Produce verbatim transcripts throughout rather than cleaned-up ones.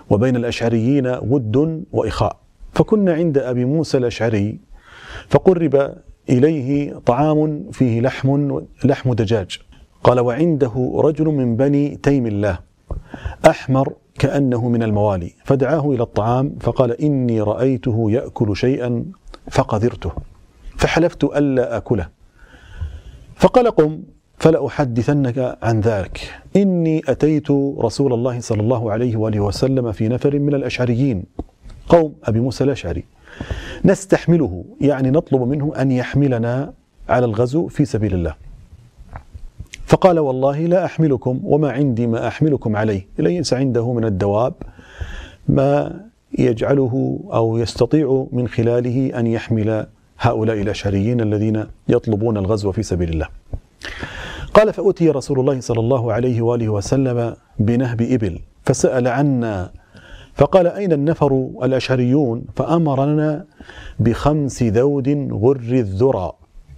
وبين الأشعريين ود وإخاء، فكنا عند أبي موسى الأشعري فقرب إليه طعام فيه لحم لحم دجاج، قال: وعنده رجل من بني تيم الله أحمر كأنه من الموالي، فدعاه إلى الطعام فقال: إني رأيته يأكل شيئا فقذرته فحلفت ألا أكله، فقال: قم فلا أحدثنك عن ذلك، إني أتيت رسول الله صلى الله عليه وآله وسلم في نفر من الأشعريين، قوم أبي موسى الأشعري، نستحمله، يعني نطلب منه أن يحملنا على الغزو في سبيل الله. فقال: والله لا أحملكم، وما عندي ما أحملكم عليه، ليس عنده من الدواب ما يجعله أو يستطيع من خلاله أن يحمل هؤلاء الأشعريين الذين يطلبون الغزو في سبيل الله. قال: فأتي رسول الله صلى الله عليه وآله وسلم بنهب إبل فسأل عنا، فقال: أين النفر الأشعريون؟ فأمرنا بخمس ذود غر الذرى،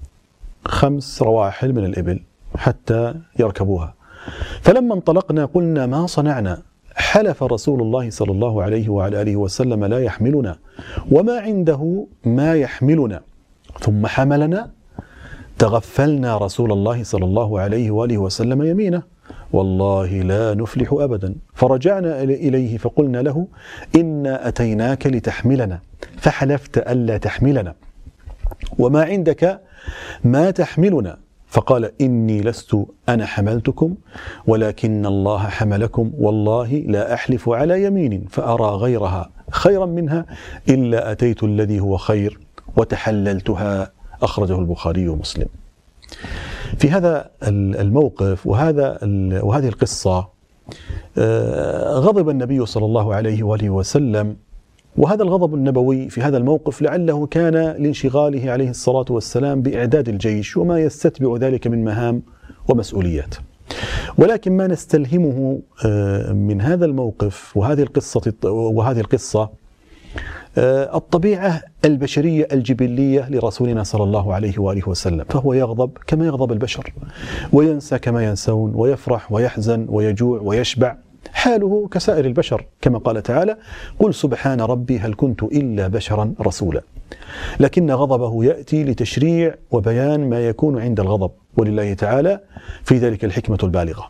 خمس رواحل من الإبل حتى يركبوها. فلما انطلقنا قلنا: ما صنعنا؟ حلف رسول الله صلى الله عليه وعلى آله وسلم لا يحملنا، وما عنده ما يحملنا، ثم حملنا. تغفلنا رسول الله صلى الله عليه وآله وسلم يمينه، والله لا نفلح أبدا. فرجعنا إليه فقلنا له: إنا أتيناك لتحملنا فحلفت ألا تحملنا، وما عندك ما تحملنا. فقال: إني لست أنا حملتكم ولكن الله حملكم، والله لا أحلف على يمين فأرى غيرها خيرا منها إلا أتيت الذي هو خير وتحللتها. أخرجه البخاري ومسلم. في هذا الموقف وهذا وهذه القصة غضب النبي صلى الله عليه وآله وسلم، وهذا الغضب النبوي في هذا الموقف لعله كان لانشغاله عليه الصلاة والسلام بإعداد الجيش وما يستتبع ذلك من مهام ومسؤوليات. ولكن ما نستلهمه من هذا الموقف وهذه القصة وهذه القصة الطبيعة البشرية الجبلية لرسولنا صلى الله عليه وآله وسلم، فهو يغضب كما يغضب البشر، وينسى كما ينسون، ويفرح ويحزن ويجوع ويشبع، حاله كسائر البشر، كما قال تعالى: قل سبحان ربي هل كنت إلا بشرا رسولا. لكن غضبه يأتي لتشريع وبيان ما يكون عند الغضب، ولله تعالى في ذلك الحكمة البالغة.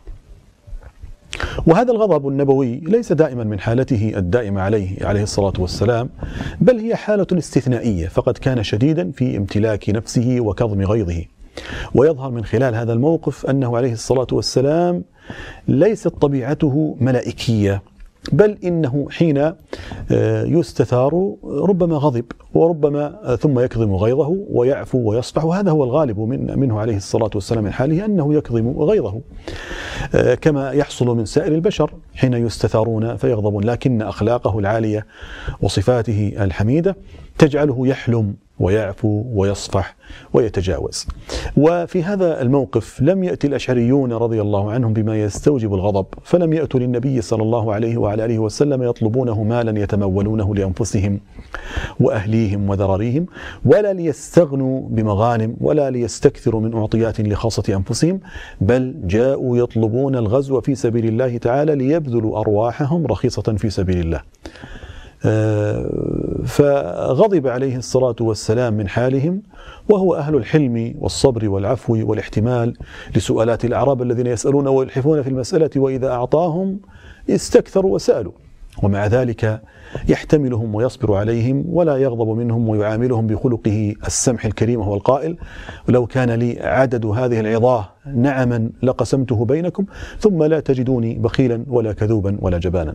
وهذا الغضب النبوي ليس دائما من حالته الدائمة عليه عليه الصلاة والسلام، بل هي حالة استثنائية، فقد كان شديدا في امتلاك نفسه وكظم غيظه. ويظهر من خلال هذا الموقف أنه عليه الصلاة والسلام ليست طبيعته ملائكية، بل إنه حين يستثار ربما غضب وربما ثم يكظم غيظه ويعفو ويصفح، وهذا هو الغالب من منه عليه الصلاة والسلام من حاله، أنه يكظم غيظه كما يحصل من سائر البشر حين يستثارون فيغضبون، لكن أخلاقه العالية وصفاته الحميدة تجعله يحلم ويعفو ويصفح ويتجاوز. وفي هذا الموقف لم يأتي الأشعريون رضي الله عنهم بما يستوجب الغضب، فلم يأتوا للنبي صلى الله عليه وعلى آله وسلم يطلبونه مالا يتمولونه لأنفسهم وأهليهم وذراريهم، ولا ليستغنوا بمغانم، ولا ليستكثروا من أعطيات لخاصة أنفسهم، بل جاءوا يطلبون الغزو في سبيل الله تعالى ليبذلوا أرواحهم رخيصة في سبيل الله. فغضب عليه الصلاة والسلام من حالهم، وهو أهل الحلم والصبر والعفو والاحتمال لسؤالات الأعراب الذين يسألون ويلحفون في المسألة، وإذا أعطاهم استكثروا وسألوا، ومع ذلك يحتملهم ويصبر عليهم ولا يغضب منهم ويعاملهم بخلقه السمح الكريم، وهو القائل: لو كان لي عدد هذه العظاه نعما لقسمته بينكم ثم لا تجدوني بخيلا ولا كذوبا ولا جبانا.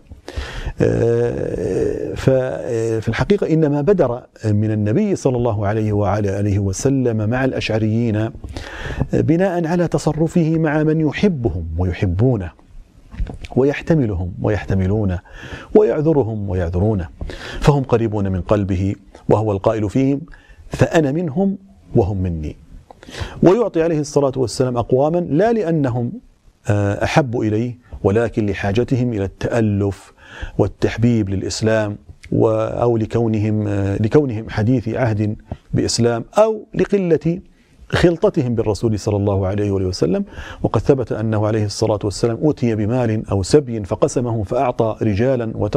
ففي الحقيقة إنما بدر من النبي صلى الله عليه وعلى آله وسلم مع الأشعريين بناء على تصرفه مع من يحبهم ويحبونه، ويحتملهم ويحتملونه، ويعذرهم ويعذرونه، فهم قريبون من قلبه، وهو القائل فيهم: فأنا منهم وهم مني. ويعطي عليه الصلاة والسلام أقواما لا لأنهم أحب إليه، ولكن لحاجتهم إلى التألف والتحبيب للإسلام، أو لكونهم لكونهم حديث عهد بإسلام، أو لقلة خلطتهم بالرسول صلى الله عليه وسلم. وقد ثبت أنه عليه الصلاة والسلام أوتي بمال أو سبي فقسمه فأعطى رجالا